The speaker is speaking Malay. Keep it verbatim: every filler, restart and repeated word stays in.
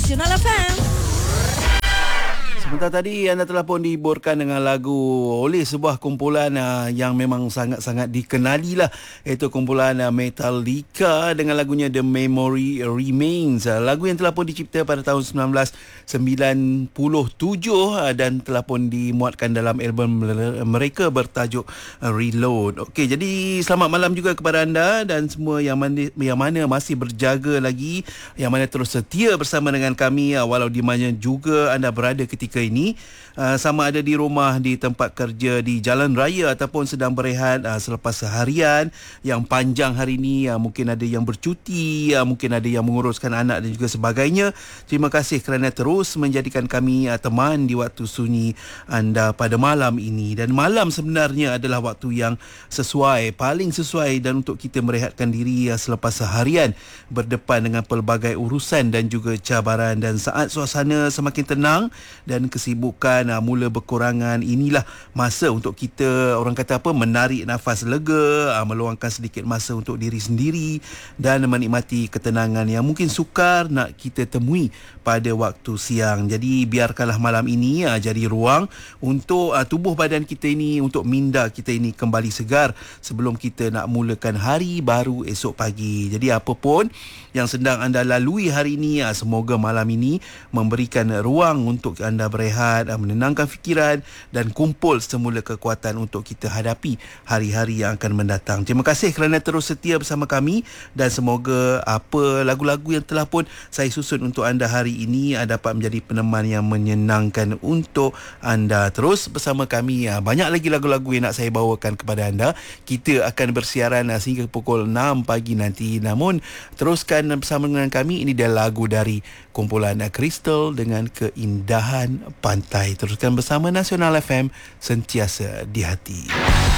Nasional F M. Sebentar tadi anda telah pun dihiburkan dengan lagu oleh sebuah kumpulan uh, yang memang sangat-sangat dikenali lah, iaitu kumpulan uh, Metallica dengan lagunya The Memory Remains. Uh, lagu yang telah pun dicipta pada tahun sembilan belas sembilan puluh tujuh uh, dan telah pun dimuatkan dalam album mereka bertajuk uh, Reload. Okey, jadi selamat malam juga kepada anda dan semua yang mana, yang mana masih berjaga lagi, yang mana terus setia bersama dengan kami uh, walau di mana juga anda berada ketika ini, uh, sama ada di rumah, di tempat kerja, di jalan raya ataupun sedang berehat uh, selepas seharian yang panjang hari ini. Uh, mungkin ada yang bercuti, uh, mungkin ada yang menguruskan anak dan juga sebagainya. Terima kasih kerana terus menjadikan kami uh, teman di waktu sunyi anda pada malam ini. Dan malam sebenarnya adalah waktu yang sesuai, paling sesuai dan untuk kita merehatkan diri uh, selepas seharian berdepan dengan pelbagai urusan dan juga cabaran. Dan saat suasana semakin tenang dan kesibukan uh, mula berkurangan, inilah masa untuk kita, orang kata apa, menarik nafas lega, uh, meluangkan sedikit masa untuk diri sendiri dan menikmati ketenangan yang mungkin sukar nak kita temui pada waktu siang. Jadi biarkanlah malam ini uh, jadi ruang untuk uh, tubuh badan kita ini, untuk minda kita ini kembali segar sebelum kita nak mulakan hari baru esok pagi. Jadi apa pun yang sedang anda lalui hari ini, uh, semoga malam ini memberikan ruang untuk anda berehat, menenangkan fikiran dan kumpul semula kekuatan untuk kita hadapi hari-hari yang akan mendatang. Terima kasih kerana terus setia bersama kami dan semoga apa lagu-lagu yang telah pun saya susun untuk anda hari ini dapat menjadi peneman yang menyenangkan untuk anda. Terus bersama kami, banyak lagi lagu-lagu yang nak saya bawakan kepada anda. Kita akan bersiaran sehingga pukul enam pagi nanti. Namun teruskan bersama dengan kami, ini dia lagu dari kumpulan Crystal dengan Keindahan Pantai. Teruskan bersama Nasional F M, sentiasa di hati.